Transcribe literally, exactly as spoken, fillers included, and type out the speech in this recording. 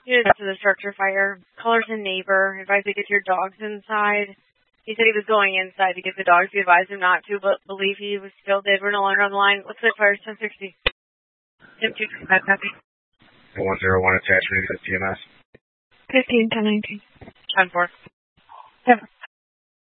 Unit to the structure fire. Callers and neighbor. Advise to get your dogs inside. He said he was going inside to get the dogs. He advised him not to, but believe he was still dead. We're no longer on the line. What's that fire? ten sixty. Yep, two five copy. one zero one attachment to T M S. fifteen ten nineteen. ten four. Seven.